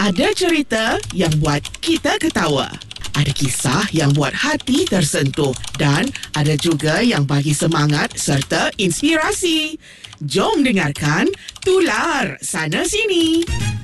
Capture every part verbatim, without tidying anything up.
Ada cerita yang buat kita ketawa. Ada kisah yang buat hati tersentuh. Dan ada juga yang bagi semangat serta inspirasi. Jom dengarkan Tular Sana Sini.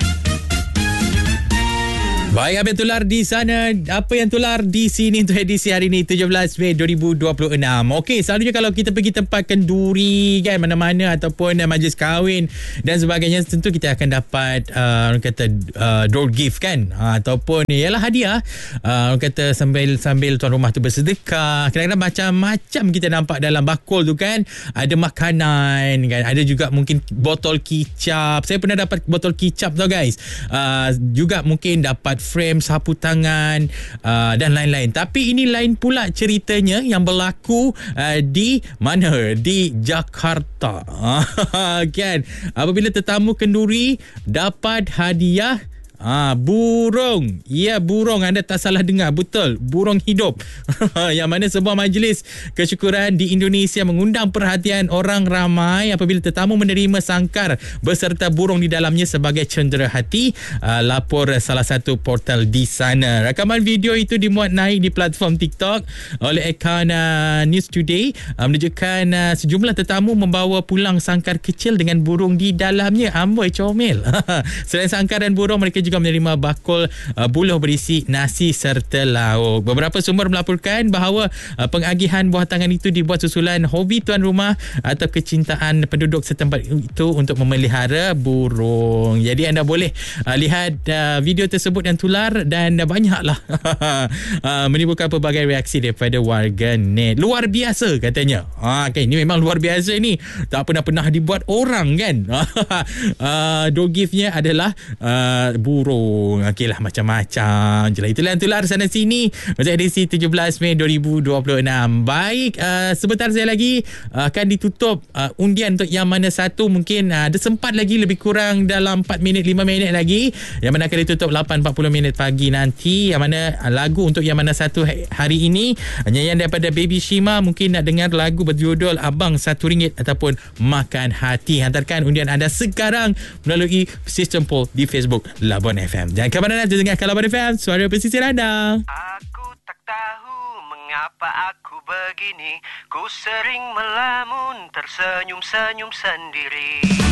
Baik, apa yang tular di sana, apa yang tular di sini untuk edisi hari ini tujuh belas Mei dua ribu dua puluh enam. Okey, selalunya kalau kita pergi tempat kenduri kan, mana-mana ataupun uh, majlis kahwin dan sebagainya, tentu kita akan dapat uh, orang kata uh, door gift kan, uh, ataupun ialah hadiah. Uh, orang kata sambil sambil tuan rumah tu bersedekah, kadang-kadang macam-macam kita nampak dalam bakul tu kan. Ada makanan kan, ada juga mungkin botol kicap. Saya pernah dapat botol kicap tau guys. Uh, juga mungkin dapat frame sapu tangan uh, dan lain-lain. Tapi ini lain pula ceritanya yang berlaku uh, di mana? Di Jakarta. Kan? Apabila tetamu kenduri dapat hadiah Ah, burung. Ya, burung. Anda tak salah dengar. Betul. Burung hidup. Yang mana sebuah majlis kesyukuran di Indonesia mengundang perhatian orang ramai apabila tetamu menerima sangkar beserta burung di dalamnya sebagai cenderahati. Ah, lapor salah satu portal di sana. Rakaman video itu dimuat naik di platform TikTok oleh akaun uh, News Today. Uh, menunjukkan uh, sejumlah tetamu membawa pulang sangkar kecil dengan burung di dalamnya. Amboi comel. Selain sangkar dan burung, mereka juga menerima bakul uh, buluh berisi nasi serta lauk. Beberapa sumber melaporkan bahawa uh, pengagihan buah tangan itu dibuat susulan hobi tuan rumah atau kecintaan penduduk setempat itu untuk memelihara burung. Jadi anda boleh uh, lihat uh, video tersebut dan tular, dan uh, banyaklah uh, menimbulkan pelbagai reaksi daripada warga net. Luar biasa katanya. Ha, okay, ini memang luar biasa ni. Tak pernah-pernah dibuat orang kan. uh, door giftnya adalah uh, burung. Okeylah, macam-macam je lah. Itulah yang tular sana sini untuk edisi tujuh belas Mei dua ribu dua puluh enam. Baik, uh, sebentar saya lagi uh, akan ditutup uh, undian untuk yang mana satu. Mungkin uh, ada sempat lagi, lebih kurang dalam empat minit lima minit lagi, yang mana akan ditutup lapan empat puluh minit pagi nanti. Yang mana uh, lagu untuk yang mana satu hari ini, nyanyian daripada Baby Shima. Mungkin nak dengar lagu berjudul Abang Satu Ringgit ataupun Makan Hati. Hantarkan undian anda sekarang melalui sistem poll di Facebook Labuan F M. Jangan ke mana-mana, dengarkan Labuan F M, suara pesisir anda. Aku tak tahu mengapa aku begini. Ku sering melamun, tersenyum-senyum sendiri.